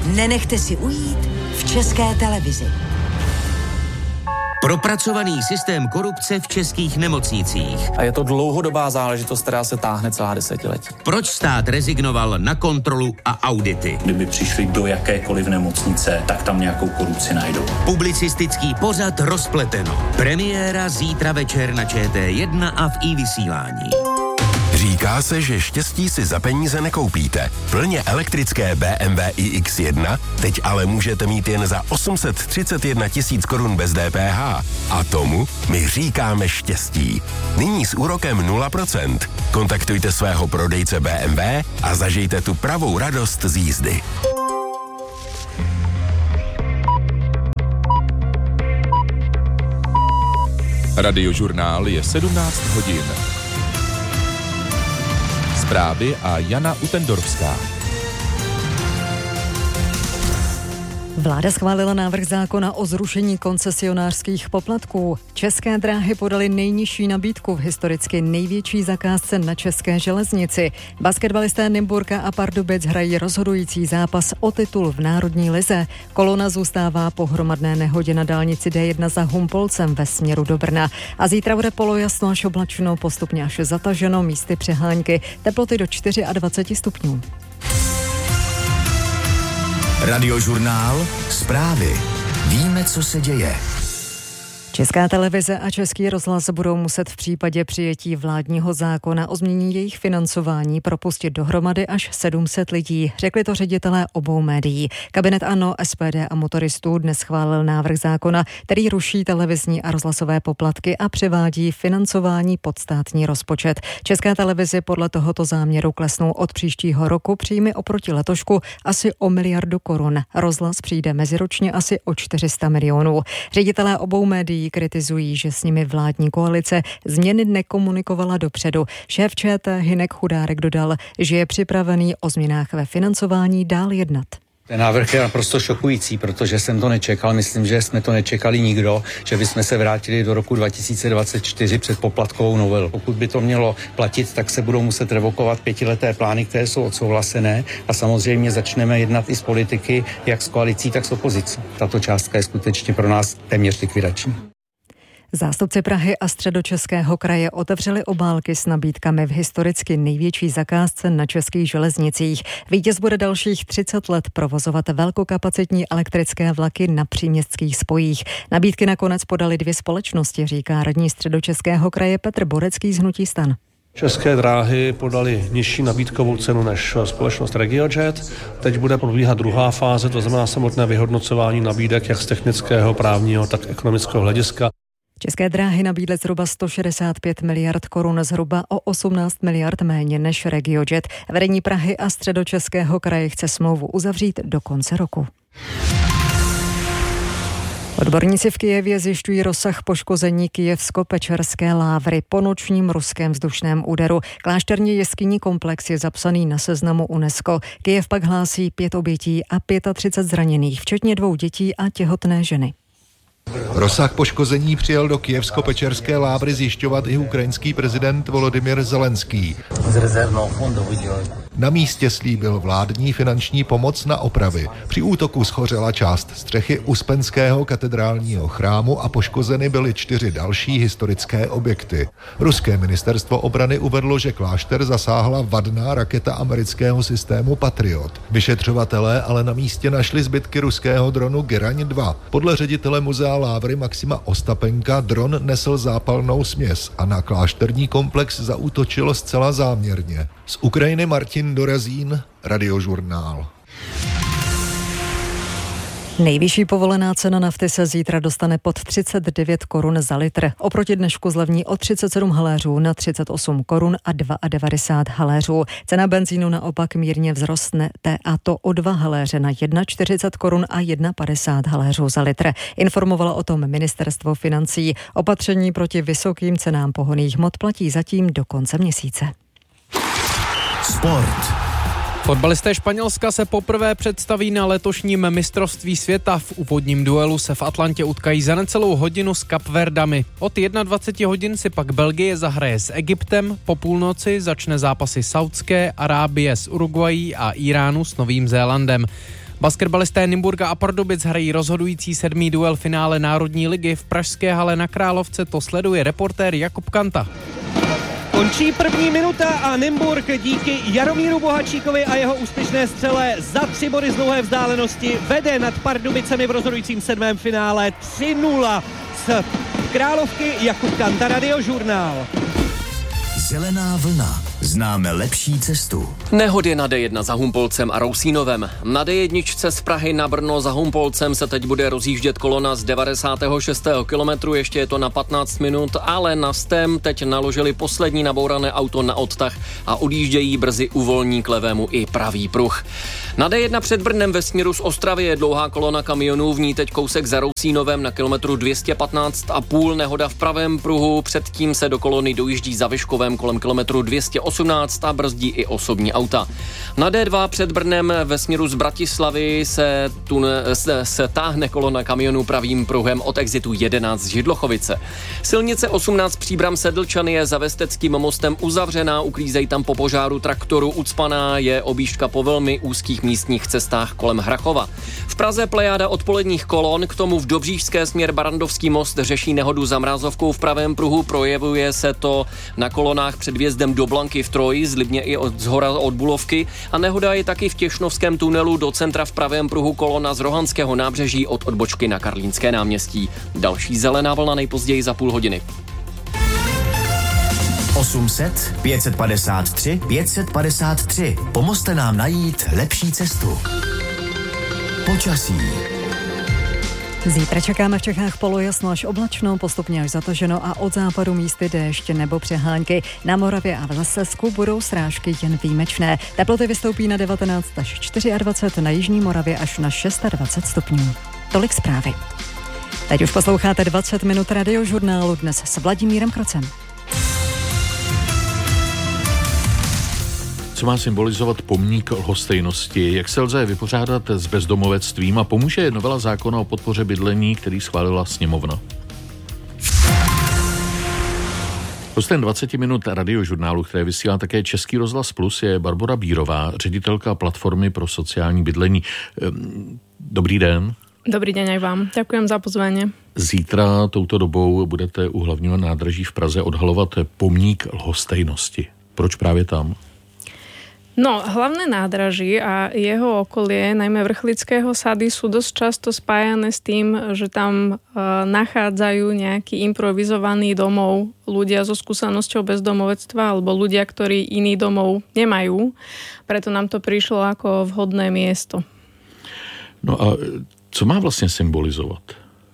nenechte si ujít v České televizi. Propracovaný systém korupce v českých nemocnicích. A je to dlouhodobá záležitost, která se táhne celá desetiletí. Proč stát rezignoval na kontrolu a audity? Kdyby přišli do jakékoliv nemocnice, tak tam nějakou korupci najdou. Publicistický pořad Rozpleteno. Premiéra zítra večer na ČT1 a v iVysílání. Říká se, že štěstí si za peníze nekoupíte. Plně elektrické BMW iX1 teď ale můžete mít jen za 831 000 korun bez DPH. A tomu my říkáme štěstí. Nyní s úrokem 0%. Kontaktujte svého prodejce BMW a zažijte tu pravou radost z jízdy. Radiožurnál je 17 hodin. Zprávy a Jana Utendorská. Vláda schválila návrh zákona o zrušení koncesionářských poplatků. České dráhy podaly nejnižší nabídku v historicky největší zakázce na české železnici. Basketbalisté Nymburka a Pardubic hrají rozhodující zápas o titul v národní lize. Kolona zůstává po hromadné nehodě na dálnici D1 za Humpolcem ve směru do Brna. A zítra bude polojasno až oblačno, postupně až zataženo, místy přehánky, teploty do 24 stupňů. Radiožurnál, zprávy. Víme, co se děje. Česká televize a Český rozhlas budou muset v případě přijetí vládního zákona o změně jejich financování propustit dohromady až 700 lidí, řekli to ředitelé obou médií. Kabinet ANO, SPD a motoristů dnes schválil návrh zákona, který ruší televizní a rozhlasové poplatky a převádí financování pod státní rozpočet. České televizi podle tohoto záměru klesnou od příštího roku příjmy oproti letošku asi o 1 miliardu korun. Rozhlas přijde meziročně asi o 400 milionů. Ředitelé obou médií kritizují, že s nimi vládní koalice změny nekomunikovala dopředu. Šéf ČT Hynek Chudárek dodal, že je připravený o změnách ve financování dál jednat. Ten návrh je naprosto šokující, protože jsem to nečekal, myslím, že jsme to nečekali nikdo, že bychom se vrátili do roku 2024 před poplatkovou novelu. Pokud by to mělo platit, tak se budou muset revokovat 5leté plány, které jsou odsouhlasené a samozřejmě začneme jednat i s politiky, jak s koalicí, tak s opozicí. Tato částka je skutečně pro nás téměř likvidační. Zástupci Prahy a Středočeského kraje otevřeli obálky s nabídkami v historicky největší zakázce na českých železnicích. Vítěz bude dalších 30 let provozovat velkokapacitní elektrické vlaky na příměstských spojích. Nabídky nakonec podali 2 společnosti, říká radní Středočeského kraje Petr Borecký z hnutí STAN. České dráhy podali nižší nabídkovou cenu než společnost RegioJet. Teď bude probíhat druhá fáze, to znamená samotné vyhodnocování nabídek jak z technického, právního, tak ekonomického hlediska. České dráhy nabídly zhruba 165 miliard korun, zhruba o 18 miliard méně než RegioJet. Vedení Prahy a Středočeského kraje chce smlouvu uzavřít do konce roku. Odborníci v Kyjevě zjišťují rozsah poškození Kyjevsko-Pečerské lávry po nočním ruském vzdušném úderu. Klášterní jeskyní komplex je zapsaný na seznamu UNESCO. Kyjev pak hlásí 5 obětí a 35 zraněných, včetně 2 dětí a těhotné ženy. Rozsah poškození přijel do Kyjevsko-Pečerské lávry zjišťovat i ukrajinský prezident Volodymyr Zelenský. Na místě slíbil vládní finanční pomoc na opravy. Při útoku schořela část střechy Uspenského katedrálního chrámu a poškozeny byly 4 další historické objekty. Ruské ministerstvo obrany uvedlo, že klášter zasáhla vadná raketa amerického systému Patriot. Vyšetřovatelé ale na místě našli zbytky ruského dronu Geraň 2. Podle ředitele muzea lávry Maxima Ostapenka dron nesl zápalnou směs a na klášterní komplex zaútočil zcela záměrně. Z Ukrajiny Martin Dorazín, Radiožurnál. Nejvyšší povolená cena nafty se zítra dostane pod 39 korun za litr. Oproti dnešku zlevní o 37 haléřů na 38 korun a 92 haléřů. Cena benzínu naopak mírně vzroste, a to o 2 haléře na 41 korun a 51 haléřů za litr. Informovalo o tom ministerstvo financí. Opatření proti vysokým cenám pohonných hmot platí zatím do konce měsíce. Sport. Fotbalisté Španělska se poprvé představí na letošním mistrovství světa. V úvodním duelu se v Atlantě utkají za necelou hodinu s Kapverdami. Od 21 hodin si pak Belgie zahraje s Egyptem, po půlnoci začne zápasy Saudské Arábie s Uruguayí a Iránu s Novým Zélandem. Basketbalisté Nymburka a Pardubic hrají rozhodující 7. duel finále Národní ligy. V pražské hale na Královce to sleduje reportér Jakub Kanta. Končí první minuta a Nymburk díky Jaromíru Bohačíkovi a jeho úspěšné střele za 3 body z dlouhé vzdálenosti vede nad Pardubicemi v rozhodujícím 7. finále 3-0. Z Královky Jakub Kanta, Radiožurnál. Zelená vlna. Známe lepší cestu. Nehody na D1 za Humpolcem a Rousínovem. Na D1 z Prahy na Brno za Humpolcem se teď bude rozjíždět kolona z 96. kilometru, ještě je to na 15 minut, ale na Stem teď naložili poslední nabourané auto na odtah a odjíždějí, brzy uvolní k levému i pravý pruh. Na D1 před Brnem ve směru z Ostravy je dlouhá kolona kamionů, v ní teď kousek za Rousínovem na kilometru 215,5, nehoda v pravém pruhu, předtím se do kolony dojíždí za Vyškovem kolem kilometru 218 a brzdí i osobní auta. Na D2 před Brnem ve směru z Bratislavy se táhne kolona kamionů pravým pruhem od exitu 11 z Židlochovice. Silnice 18 Příbram Sedlčany je za Vesteckým mostem uzavřená, uklízejí tam po požáru traktoru, ucpaná je objížďka po velmi úzkých místních cestách kolem Hrachova. V Praze plejáda odpoledních kolon, k tomu v Dobříšské směr Barandovský most řeší nehodu za Mrázovkou v pravém pruhu, projevuje se to na kolonách před vjezdem do Blanky v Troji, zlibně i zhora od Bulovky a nehoda je taky v Těšnovském tunelu do centra v pravém pruhu kolona z Rohanského nábřeží od odbočky na Karlínské náměstí. Další zelená vlna nejpozději za půl hodiny. 800 553 553. Pomozte nám najít lepší cestu. Počasí. Zítra čekáme v Čechách polojasno až oblačno, postupně až zataženo a od západu místy déšť nebo přehánky. Na Moravě a v Slezsku budou srážky jen výjimečné. Teploty vystoupí na 19 až 24, na jižní Moravě až na 26 stupňů. Tolik zprávy. Teď už posloucháte 20 minut Radiožurnálu, dnes s Vladimírem Krocem. Co má symbolizovat pomník lhostejnosti? Jak se lze vypořádat s bezdomovectvím a pomůže novela zákona o podpoře bydlení, který schválila sněmovna? Hostem 20 minut Radiožurnálu, které vysílá také Český rozhlas Plus, je Barbora Bírová, ředitelka platformy pro sociální bydlení. Dobrý den. Dobrý den aj vám. Ďakujem za pozvání. Zítra touto dobou budete u hlavního nádraží v Praze odhalovat pomník lhostejnosti. Proč právě tam? No, hlavné nádraží a jeho okolie, najmä Vrchlického sady, sú dosť často spájané s tým, že tam nachádzajú nejaký improvizovaný domov ľudia so skúsenosťou bezdomovectva alebo ľudia, ktorí iný domov nemajú. Preto nám to prišlo ako vhodné miesto. No a co má vlastne symbolizovať?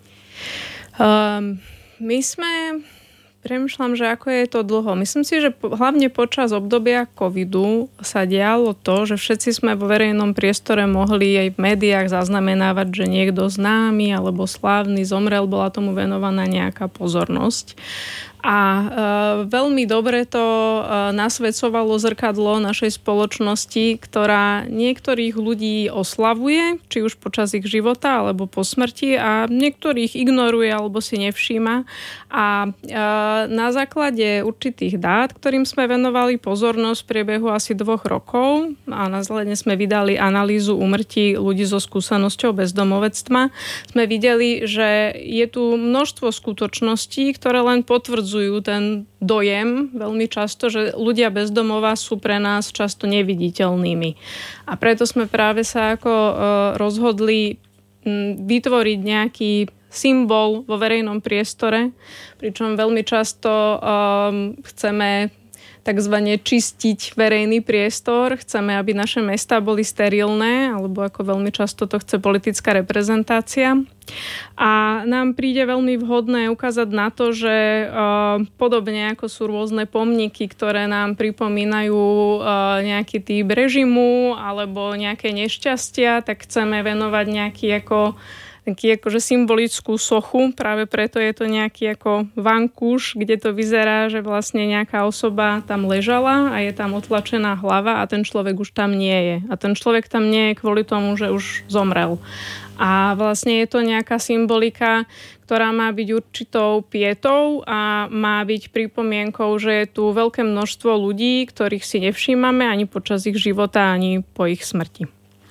My sme... Premýšľam, že ako je to dlho. Myslím si, že hlavne počas obdobia covidu sa dialo to, že všetci sme vo verejnom priestore mohli aj v médiách zaznamenávať, že niekto známy alebo slávny zomrel, bola tomu venovaná nejaká pozornosť. A veľmi dobre to nasvedcovalo zrkadlo našej spoločnosti, ktorá niektorých ľudí oslavuje, či už počas ich života alebo po smrti, a niektorých ignoruje alebo si nevšíma. A na základe určitých dát, ktorým sme venovali pozornosť v priebehu asi 2 rokov, a následne sme vydali analýzu úmrtí ľudí so skúsenosťou bezdomovectva, sme videli, že je tu množstvo skutočností, ktoré len potvrdzujú ten dojem veľmi často, že ľudia bez domova sú pre nás často neviditeľnými. A preto sme práve sa ako rozhodli vytvoriť nejaký symbol vo verejnom priestore, pričom veľmi často chceme takzvané čistiť verejný priestor. Chceme, aby naše mestá boli sterilné, alebo ako veľmi často to chce politická reprezentácia. A nám príde veľmi vhodné ukázať na to, že podobne ako sú rôzne pomníky, ktoré nám pripomínajú nejaký typ režimu alebo nejaké nešťastia, tak chceme venovať nejaký akože symbolickú sochu. Práve preto je to nejaký ako vankúš, kde to vyzerá, že vlastne nejaká osoba tam ležala a je tam otlačená hlava a ten človek už tam nie je. A ten človek tam nie je kvôli tomu, že už zomrel. A vlastne je to nejaká symbolika, ktorá má byť určitou pietou a má byť pripomienkou, že je tu veľké množstvo ľudí, ktorých si nevšímame ani počas ich života, ani po ich smrti.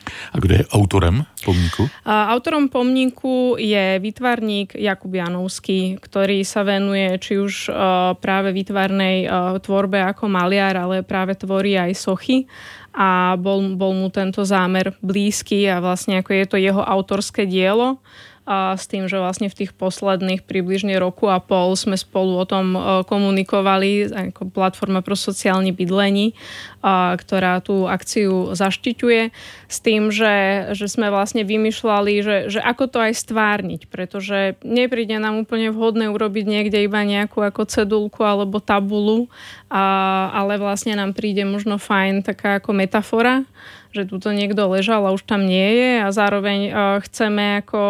A kdo je autorem pomníku? Autorom pomníku je výtvarník Jakub Janovský, ktorý sa venuje či už práve výtvarnej tvorbe ako maliar, ale práve tvorí aj sochy. A bol mu tento zámer blízky a vlastne ako je to jeho autorské dielo. A s tým, že vlastne v tých posledných približne roku a pol sme spolu o tom komunikovali ako platforma pro sociálne bydlení, ktorá tú akciu zaštiťuje, s tým, že sme vlastne vymýšľali, že ako to aj stvárniť, pretože nepríde nám úplne vhodné urobiť niekde iba nejakú ako cedulku alebo tabulu, ale vlastne nám príde možno fajn taká ako metafora, že tuto niekto ležal a už tam nie je a zároveň chceme ako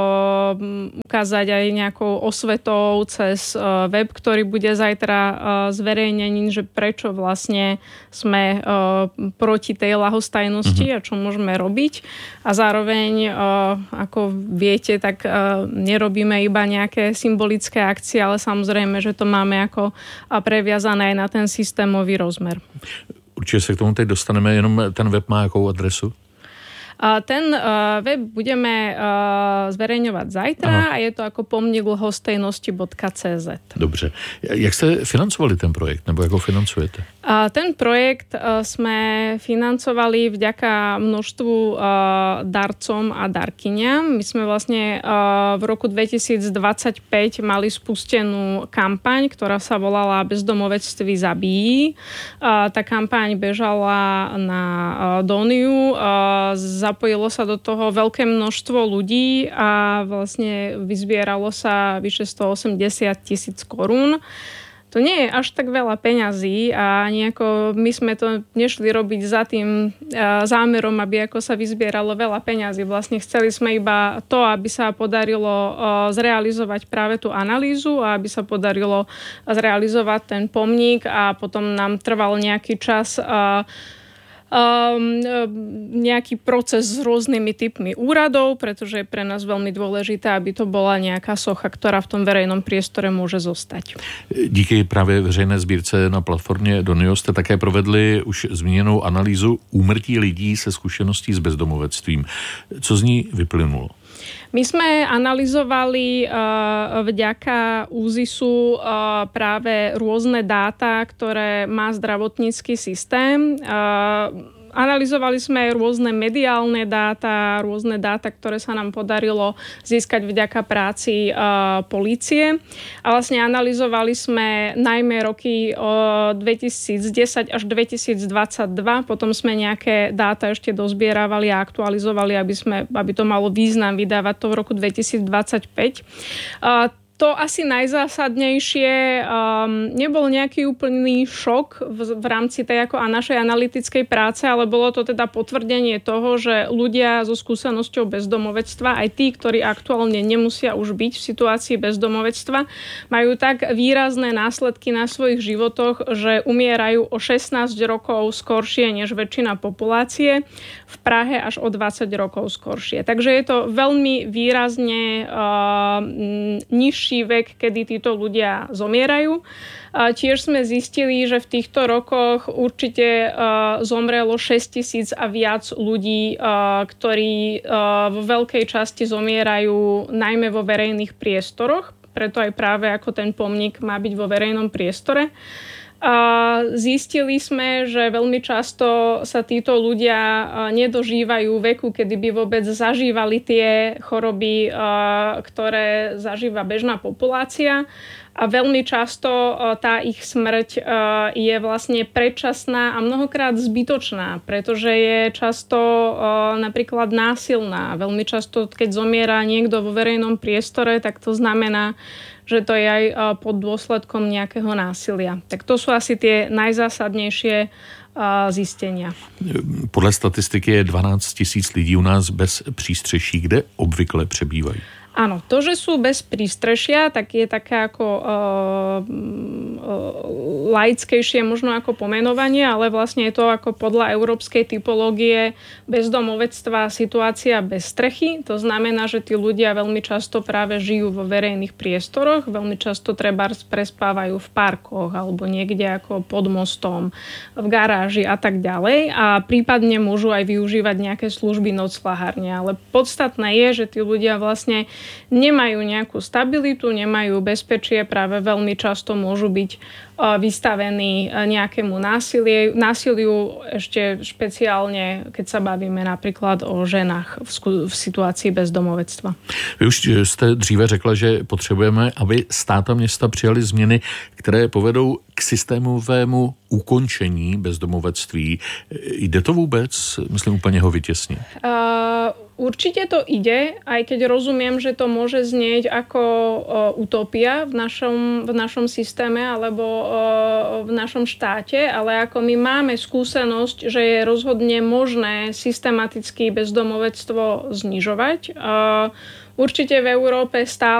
ukázať aj nejakou osvetou cez web, ktorý bude zajtra zverejnený, že prečo vlastne sme proti tej ľahostajnosti a čo môžeme robiť. A zároveň, ako viete, tak nerobíme iba nejaké symbolické akcie, ale samozrejme, že to máme ako previazané aj na ten systémový rozmer. Určitě se k tomu teď dostaneme, jenom ten web má jakou adresu? Ten web budeme zverejňovať zajtra a je to ako pomník lhostejnosti.cz. Dobře. Jak jste financovali ten projekt, nebo jak ho financujete? Ten projekt sme financovali vďaka množstvu darcom a darkyniam. My sme vlastne v roku 2025 mali spustenú kampaň, ktorá sa volala Bezdomovectví zabíjí. Tá kampaň bežala na Doniu. Zapojilo sa do toho veľké množstvo ľudí a vlastne vyzbieralo sa vyše 180,000 korún. To nie je až tak veľa peňazí a nejako my sme to nešli robiť za tým zámerom, aby ako sa vyzbieralo veľa peňazí. Vlastne chceli sme iba to, aby sa podarilo zrealizovať práve tú analýzu a aby sa podarilo zrealizovať ten pomník a potom nám trval nejaký čas nejaký proces s rôznymi typmi úradov, pretože je pre nás veľmi dôležité, aby to bola nejaká socha, ktorá v tom verejnom priestore môže zostať. Díky právě veřejné sbírce na platformě Donio jste také provedli už zmíněnou analýzu úmrtí lidí se zkušeností s bezdomovectvím. Co z ní vyplynulo? My sme analyzovali vďaka úzisu práve rôzne dáta, ktoré má zdravotnícky systém. Analyzovali sme rôzne mediálne dáta, ktoré sa nám podarilo získať vďaka práci polície. A vlastne analyzovali sme najmä roky 2010 až 2022, potom sme nejaké dáta ešte dozbieravali a aktualizovali, aby to malo význam vydávať to v roku 2025. To asi najzásadnejšie nebol nejaký úplný šok v rámci tej ako našej analytickej práce, ale bolo to teda potvrdenie toho, že ľudia so skúsenosťou bezdomovectva, aj tí, ktorí aktuálne nemusia už byť v situácii bezdomovectva, majú tak výrazné následky na svojich životoch, že umierajú o 16 rokov skoršie než väčšina populácie, v Prahe až o 20 rokov skoršie. Takže je to veľmi výrazne nižší vek, kedy títo ľudia zomierajú. Tiež sme zistili, že v týchto rokoch určite zomrelo 6,000 a viac ľudí, ktorí vo veľkej časti zomierajú najmä vo verejných priestoroch. Preto aj práve ako ten pomník má byť vo verejnom priestore. Zistili sme, že veľmi často sa títo ľudia nedožívajú veku, kedy by vôbec zažívali tie choroby, ktoré zažíva bežná populácia. A veľmi často tá ich smrť je vlastne predčasná a mnohokrát zbytočná, pretože je často napríklad násilná. Veľmi často, keď zomiera niekto vo verejnom priestore, tak to znamená, že to je aj pod dôsledkom nejakého násilia. Tak to sú asi tie najzásadnejšie zistenia. Podle statistiky je 12 000 lidí u nás bez přístřeší. Kde obvykle přebývají? Áno, to, že sú bez prístrešia, tak je také ako laickejšie možno ako pomenovanie, ale vlastne je to ako podľa európskej typológie bezdomovectva situácia bez strechy. To znamená, že tí ľudia veľmi často práve žijú vo verejných priestoroch, veľmi často trebárs prespávajú v parkoch alebo niekde ako pod mostom, v garáži a tak ďalej a prípadne môžu aj využívať nejaké služby nocľahárne. Ale podstatné je, že tí ľudia vlastne nemajú nejakú stabilitu, nemajú bezpečie, práve veľmi často môžu byť vystavení nejakému násiliu, ešte špeciálne, keď sa bavíme napríklad o ženách v situácii bezdomovectva. Vy už jste dříve řekla, že potřebujeme, aby stát a města přijali změny, které povedou k systémovému ukončení bezdomovectví. Jde to vůbec? Myslím úplně ho vytěsnit. Určite to ide, aj keď rozumiem, že to môže znieť ako utopia v našom systéme alebo v našom štáte, ale ako my máme skúsenosť, že je rozhodne možné systematicky bezdomovectvo znižovať. Určite v Európe stále